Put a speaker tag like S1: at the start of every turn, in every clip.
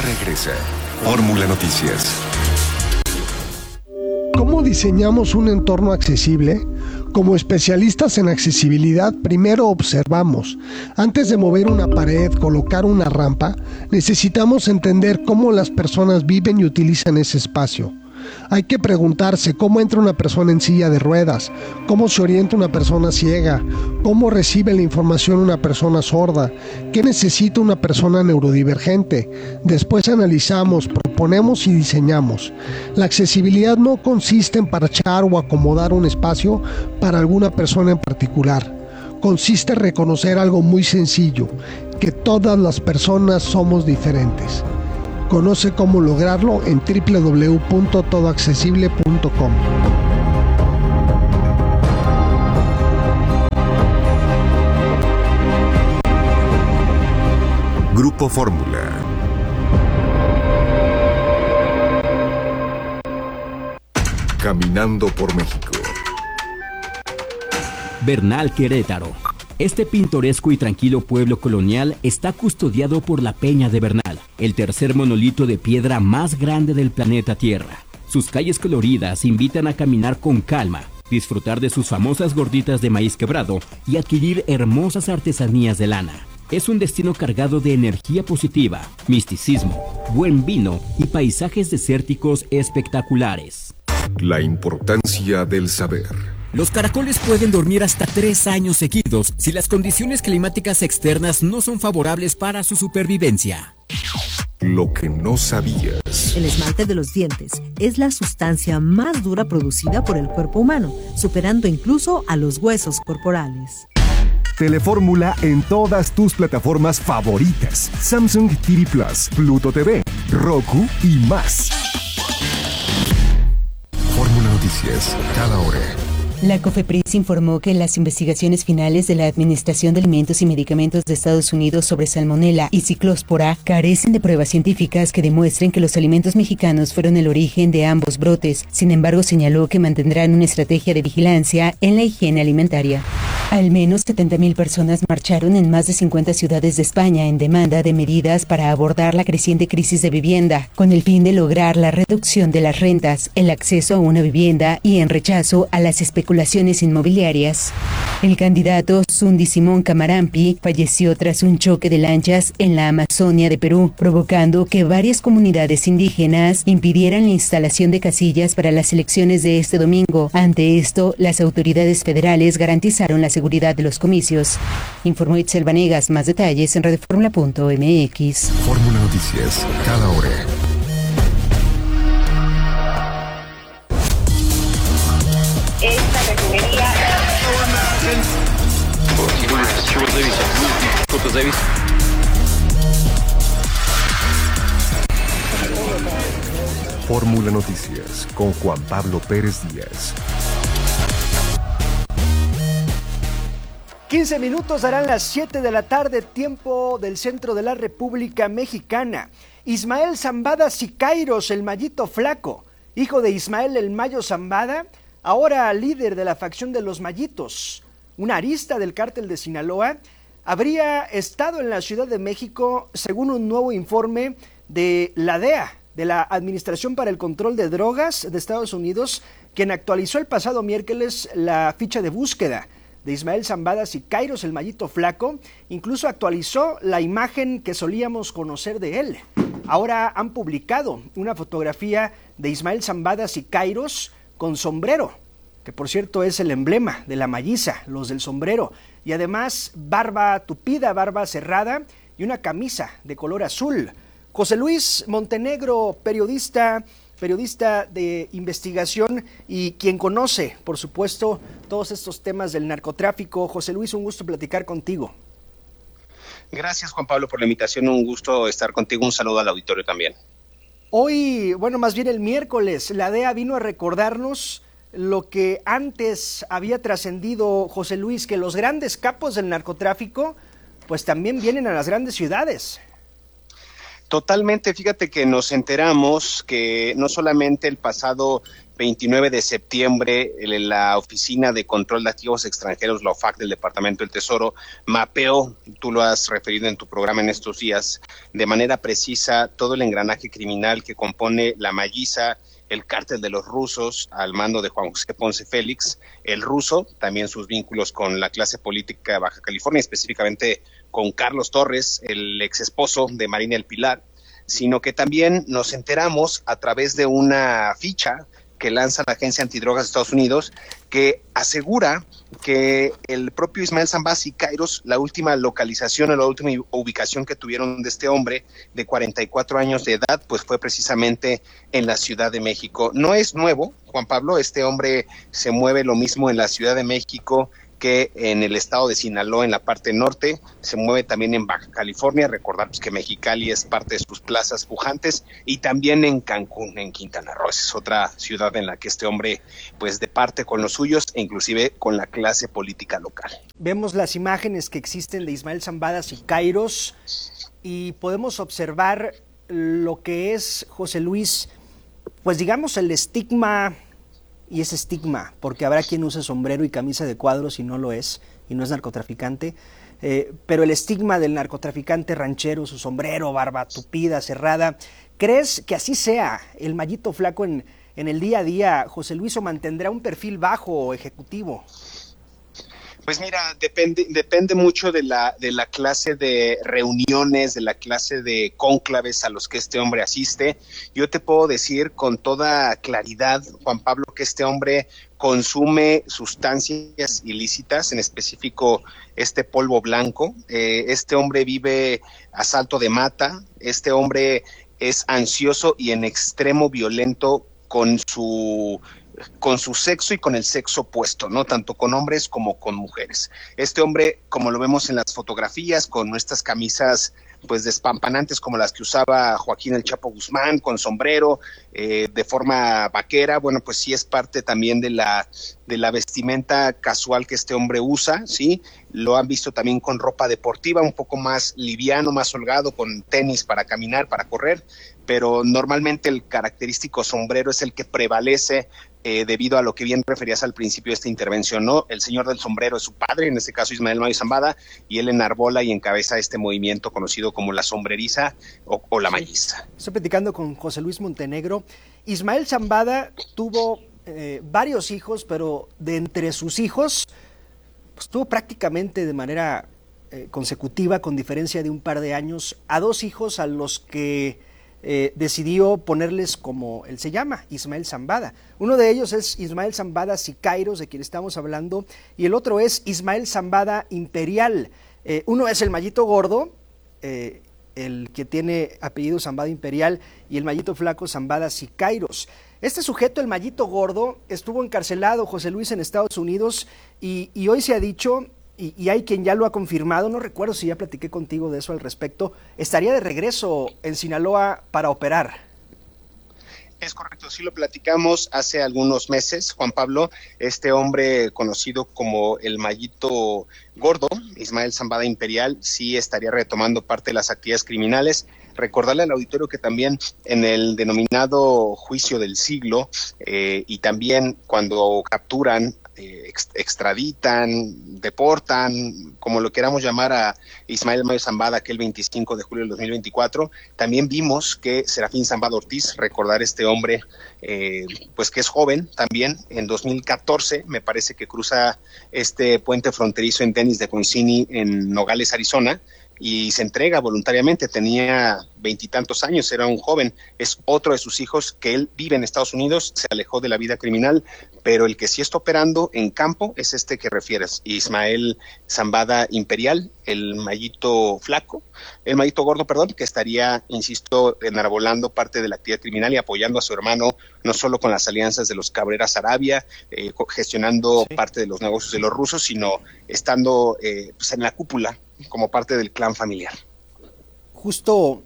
S1: regresa. Fórmula Noticias.
S2: ¿Cómo diseñamos un entorno accesible? Como especialistas en accesibilidad, primero observamos. Antes de mover una pared, colocar una rampa, necesitamos entender cómo las personas viven y utilizan ese espacio. Hay que preguntarse cómo entra una persona en silla de ruedas, cómo se orienta una persona ciega, cómo recibe la información una persona sorda, qué necesita una persona neurodivergente. Después analizamos, proponemos y diseñamos. La accesibilidad no consiste en parchar o acomodar un espacio para alguna persona en particular. Consiste en reconocer algo muy sencillo, que todas las personas somos diferentes. Conoce cómo lograrlo en www.todoaccesible.com.
S1: Grupo Fórmula. Caminando por México.
S3: Bernal, Querétaro. Este pintoresco y tranquilo pueblo colonial está custodiado por la Peña de Bernal, el tercer monolito de piedra más grande del planeta Tierra. Sus calles coloridas invitan a caminar con calma, disfrutar de sus famosas gorditas de maíz quebrado y adquirir hermosas artesanías de lana. Es un destino cargado de energía positiva, misticismo, buen vino y paisajes desérticos espectaculares.
S1: La importancia del saber.
S3: Los caracoles pueden dormir hasta 3 años seguidos si las condiciones climáticas externas no son favorables para su supervivencia.
S1: Lo que no sabías.
S4: El esmalte de los dientes es la sustancia más dura producida por el cuerpo humano, superando incluso a los huesos corporales.
S5: Telefórmula en todas tus plataformas favoritas: Samsung TV Plus, Pluto TV, Roku y más.
S1: Fórmula Noticias, cada hora.
S6: La COFEPRIS informó que las investigaciones finales de la Administración de Alimentos y Medicamentos de Estados Unidos sobre salmonela y ciclóspora carecen de pruebas científicas que demuestren que los alimentos mexicanos fueron el origen de ambos brotes. Sin embargo, señaló que mantendrán una estrategia de vigilancia en la higiene alimentaria. Al menos 70,000 personas marcharon en más de 50 ciudades de España en demanda de medidas para abordar la creciente crisis de vivienda, con el fin de lograr la reducción de las rentas, el acceso a una vivienda y en rechazo a las especulaciones inmobiliarias. El candidato Sundi Simón Camarampi falleció tras un choque de lanchas en la Amazonia de Perú, provocando que varias comunidades indígenas impidieran la instalación de casillas para las elecciones de este domingo. Ante esto, las autoridades federales garantizaron la seguridad de los comicios. Informó Itzel Vanegas. Más detalles en redformula.mx.
S1: Fórmula Noticias, cada hora.
S7: Esta refinería.
S1: Fórmula Noticias con Juan Pablo Pérez Díaz.
S8: 15 minutos darán las 7 de la tarde, tiempo del centro de la República Mexicana. Ismael Zambada Siqueiros, el Mayito Flaco, hijo de Ismael El Mayo Zambada, ahora líder de la facción de los Mayitos, una arista del cártel de Sinaloa, habría estado en la Ciudad de México según un nuevo informe de la DEA, de la Administración para el Control de Drogas de Estados Unidos, quien actualizó el pasado miércoles la ficha de búsqueda de Ismael Zambada Siqueiros, el Mayito Flaco. Incluso actualizó la imagen que solíamos conocer de él. Ahora han publicado una fotografía de Ismael Zambada Siqueiros con sombrero, que por cierto es el emblema de la malliza, los del sombrero, y además barba tupida, barba cerrada y una camisa de color azul. José Luis Montenegro, periodista de investigación y quien conoce, por supuesto, todos estos temas del narcotráfico. José Luis, un gusto platicar contigo.
S9: Gracias, Juan Pablo, por la invitación. Un gusto estar contigo. Un saludo al auditorio también.
S8: Hoy, bueno, más bien el miércoles, la DEA vino a recordarnos lo que antes había trascendido, José Luis, que los grandes capos del narcotráfico, pues también vienen a las grandes ciudades.
S9: Totalmente, fíjate que nos enteramos que no solamente el pasado 29 de septiembre, la Oficina de Control de Activos Extranjeros, la OFAC del Departamento del Tesoro, mapeó, tú lo has referido en tu programa en estos días, de manera precisa todo el engranaje criminal que compone la Malliza, el cártel de los rusos al mando de Juan José Ponce Félix, el ruso, también sus vínculos con la clase política de Baja California, específicamente con Carlos Torres, el ex esposo de Marina El Pilar, sino que también nos enteramos a través de una ficha que lanza la Agencia Antidrogas de Estados Unidos, que asegura que el propio Ismael Zambada Siqueiros, la última localización o la última ubicación que tuvieron de este hombre de 44 años de edad, pues fue precisamente en la Ciudad de México. No es nuevo, Juan Pablo, este hombre se mueve lo mismo en la Ciudad de México que en el estado de Sinaloa, en la parte norte, se mueve también en Baja California, recordar pues, que Mexicali es parte de sus plazas pujantes, y también en Cancún, en Quintana Roo. Es otra ciudad en la que este hombre pues departe con los suyos e inclusive con la clase política local.
S8: Vemos las imágenes que existen de Ismael Zambada Siqueiros y podemos observar lo que es, José Luis, pues digamos el estigma. Y ese estigma, porque habrá quien use sombrero y camisa de cuadros y no lo es, y no es narcotraficante, pero el estigma del narcotraficante ranchero, su sombrero, barba tupida, cerrada, ¿crees que así sea el Mayito Flaco en el día a día, José Luis, o mantendrá un perfil bajo o ejecutivo?
S9: Pues mira, depende mucho de la clase de reuniones, de la clase de cónclaves a los que este hombre asiste. Yo te puedo decir con toda claridad, Juan Pablo, que este hombre consume sustancias ilícitas, en específico este polvo blanco. Este hombre vive a salto de mata. Este hombre es ansioso y en extremo violento con su sexo y con el sexo opuesto, ¿no? Tanto con hombres como con mujeres. Este hombre, como lo vemos en las fotografías, con nuestras camisas pues despampanantes como las que usaba Joaquín El Chapo Guzmán, con sombrero, de forma vaquera, bueno, pues sí es parte también de la vestimenta casual que este hombre usa, ¿sí? Lo han visto también con ropa deportiva, un poco más liviano, más holgado, con tenis para caminar, para correr, pero normalmente el característico sombrero es el que prevalece debido a lo que bien referías al principio de esta intervención, ¿no? El señor del sombrero es su padre, en este caso Ismael Mayo Zambada, y él enarbola y encabeza este movimiento conocido como la sombreriza o la malliza.
S8: Estoy platicando con José Luis Montenegro. Ismael Zambada tuvo varios hijos, pero de entre sus hijos, pues tuvo prácticamente de manera consecutiva, con diferencia de un par de años, a dos hijos a los que decidió ponerles como él se llama, Ismael Zambada. Uno de ellos es Ismael Zambada Siqueiros, de quien estamos hablando, y el otro es Ismael Zambada Imperial. Uno es el Mayito Gordo, el que tiene apellido Zambada Imperial, y el Mayito Flaco Zambada Siqueiros. Este sujeto, el Mayito Gordo, estuvo encarcelado, José Luis, en Estados Unidos, y hoy se ha dicho, y hay quien ya lo ha confirmado, no recuerdo si ya platiqué contigo de eso al respecto, estaría de regreso en Sinaloa para operar.
S9: Es correcto, sí lo platicamos hace algunos meses, Juan Pablo. Este hombre conocido como el Mayito Gordo, Ismael Zambada Imperial, sí estaría retomando parte de las actividades criminales. Recordarle al auditorio que también en el denominado juicio del siglo y también cuando capturan, extraditan, deportan, como lo queramos llamar, a Ismael Mayo Zambada aquel 25 de julio del 2024, también vimos que Serafín Zambada Ortiz, recordar este hombre, pues que es joven también, en 2014 me parece que cruza este puente fronterizo en Tenis de Concini en Nogales, Arizona, y se entrega voluntariamente, tenía 20 y tantos años, era un joven, es otro de sus hijos que él vive en Estados Unidos, se alejó de la vida criminal, pero el que sí está operando en campo es este que refieres, Ismael Zambada Imperial, el Mayito Gordo, perdón, que estaría, insisto, enarbolando parte de la actividad criminal y apoyando a su hermano, no solo con las alianzas de los Cabrera Sarabia, gestionando parte de los negocios de los rusos, sino estando pues en la cúpula como parte del clan familiar.
S8: Justo,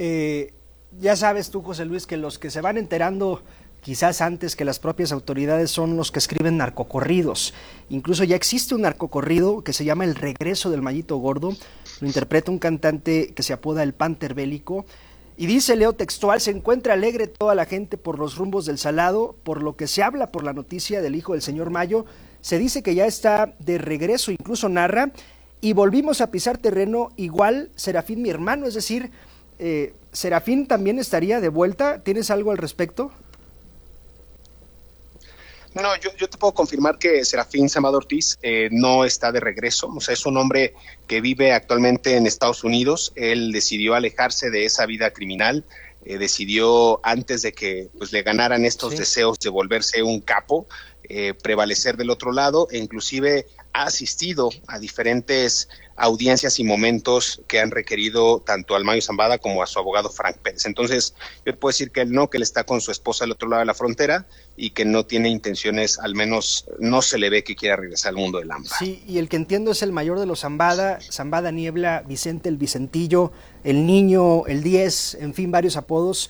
S8: ya sabes tú, José Luis, que los que se van enterando quizás antes que las propias autoridades son los que escriben narcocorridos. Incluso ya existe un narcocorrido que se llama El Regreso del Mayito Gordo, lo interpreta un cantante que se apoda El Panther Bélico. Y dice, leo textual, se encuentra alegre toda la gente por los rumbos del Salado, por lo que se habla por la noticia del hijo del señor Mayo. Se dice que ya está de regreso, incluso narra, y volvimos a pisar terreno, igual Serafín mi hermano, es decir, Serafín también estaría de vuelta. ¿Tienes algo al respecto?
S9: No, yo te puedo confirmar que Serafín Zambada Ortiz no está de regreso. O sea, es un hombre que vive actualmente en Estados Unidos. Él decidió alejarse de esa vida criminal, decidió antes de que pues le ganaran estos deseos de volverse un capo, prevalecer del otro lado, e inclusive ha asistido a diferentes audiencias y momentos que han requerido tanto al Mayo Zambada como a su abogado Frank Pérez. Entonces, yo te puedo decir que él está con su esposa al otro lado de la frontera y que no tiene intenciones, al menos no se le ve que quiera regresar al mundo del AMPA.
S8: Sí, y el que entiendo es el mayor de los Zambada, Zambada Niebla, Vicente el Vicentillo, el Niño, el 10, en fin, varios apodos.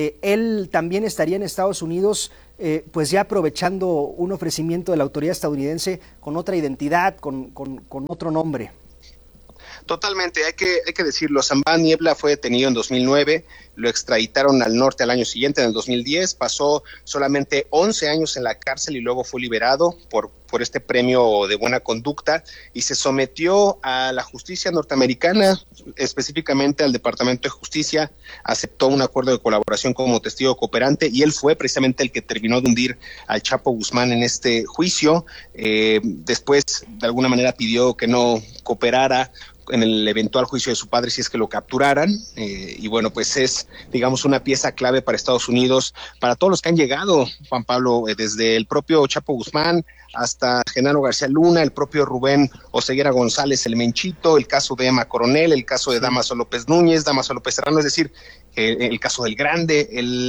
S8: Él también estaría en Estados Unidos, pues ya aprovechando un ofrecimiento de la autoridad estadounidense con otra identidad, con otro nombre.
S9: Totalmente, hay que decirlo. Zambada Niebla fue detenido en 2009, lo extraditaron al norte al año siguiente, en el 2010, pasó solamente 11 años en la cárcel y luego fue liberado por este premio de buena conducta y se sometió a la justicia norteamericana, específicamente al Departamento de Justicia, aceptó un acuerdo de colaboración como testigo cooperante y él fue precisamente el que terminó de hundir al Chapo Guzmán en este juicio. Después, de alguna manera, pidió que no cooperara en el eventual juicio de su padre si es que lo capturaran, y bueno, pues es, digamos, una pieza clave para Estados Unidos, para todos los que han llegado, Juan Pablo, desde el propio Chapo Guzmán hasta Genaro García Luna, el propio Rubén Oseguera González, el Menchito, el caso de Emma Coronel, el caso de Damaso López Núñez, Damaso López Serrano, es decir, el caso del Grande,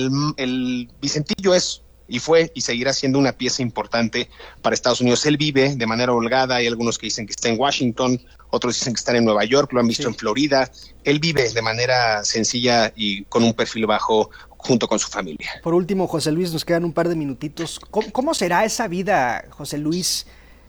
S9: el Vicentillo es y fue y seguirá siendo una pieza importante para Estados Unidos. Él vive de manera holgada, hay algunos que dicen que está en Washington, otros dicen que está en Nueva York, lo han visto en Florida. Él vive de manera sencilla y con un perfil bajo junto con su familia.
S8: Por último, José Luis, nos quedan un par de minutitos. ¿Cómo será esa vida, José Luis?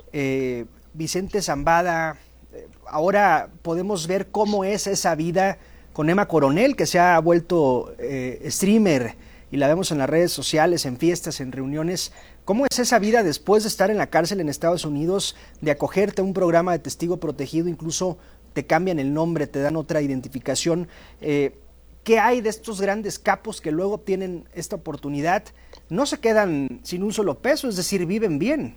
S8: Vicente Zambada, ahora podemos ver cómo es esa vida con Emma Coronel, que se ha vuelto streamer, y la vemos en las redes sociales, en fiestas, en reuniones. ¿Cómo es esa vida después de estar en la cárcel en Estados Unidos, de acogerte a un programa de testigo protegido, incluso te cambian el nombre, te dan otra identificación? ¿Qué hay de estos grandes capos que luego obtienen esta oportunidad? No se quedan sin un solo peso, es decir, viven bien.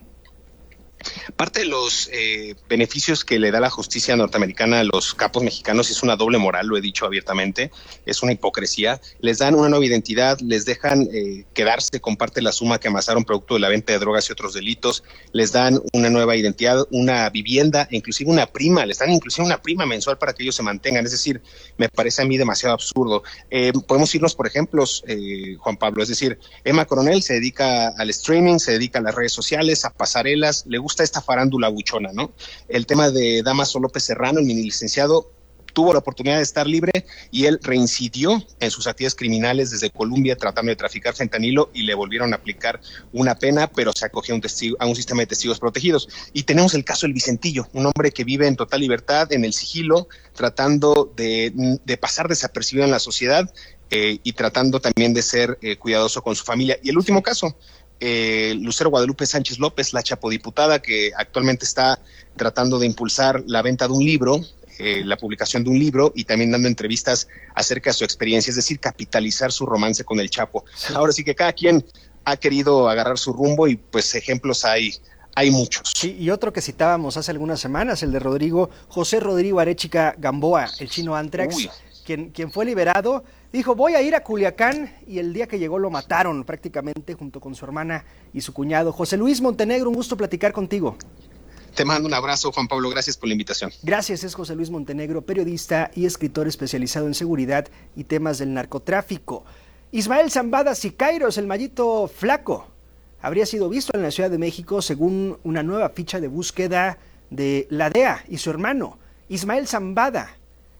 S9: Parte de los beneficios que le da la justicia norteamericana a los capos mexicanos es una doble moral, lo he dicho abiertamente, es una hipocresía. Les dan una nueva identidad, les dejan quedarse con parte de la suma que amasaron producto de la venta de drogas y otros delitos, les dan una nueva identidad, una vivienda, inclusive una prima, les dan inclusive una prima mensual para que ellos se mantengan. Es decir, me parece a mí demasiado absurdo. Podemos irnos por ejemplos, Juan Pablo, es decir, Emma Coronel se dedica al streaming, se dedica a las redes sociales, a pasarelas, le gusta esta farándula buchona, ¿no? El tema de Damaso López Serrano, el mini licenciado, tuvo la oportunidad de estar libre y él reincidió en sus actividades criminales desde Colombia tratando de traficar fentanilo y le volvieron a aplicar una pena, pero se acogió a un sistema de testigos protegidos. Y tenemos el caso del Vicentillo, un hombre que vive en total libertad, en el sigilo, tratando de pasar desapercibido en la sociedad y tratando también de ser cuidadoso con su familia. Y el último caso, Lucero Guadalupe Sánchez López, la chapodiputada que actualmente está tratando de impulsar la venta de un libro, la publicación de un libro y también dando entrevistas acerca de su experiencia, es decir, capitalizar su romance con el Chapo. Sí. Ahora sí que cada quien ha querido agarrar su rumbo y pues ejemplos hay muchos.
S8: Sí, y otro que citábamos hace algunas semanas, el de José Rodrigo Arechiga Gamboa, el chino Antrax, quien fue liberado, dijo, voy a ir a Culiacán, y el día que llegó lo mataron prácticamente junto con su hermana y su cuñado. José Luis Montenegro, un gusto platicar contigo.
S9: Te mando un abrazo, Juan Pablo, gracias por la invitación.
S8: Gracias, es José Luis Montenegro, periodista y escritor especializado en seguridad y temas del narcotráfico. Ismael Zambada Siqueiros, el Mayito Flaco, habría sido visto en la Ciudad de México según una nueva ficha de búsqueda de la DEA y su hermano, Ismael Zambada,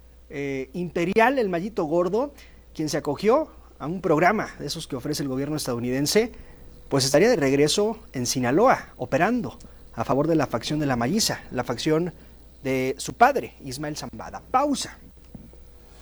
S8: Imperial, el Mayito Gordo, quien se acogió a un programa de esos que ofrece el gobierno estadounidense, pues estaría de regreso en Sinaloa, operando a favor de la facción de la Malliza, la facción de su padre, Ismael Zambada. Pausa.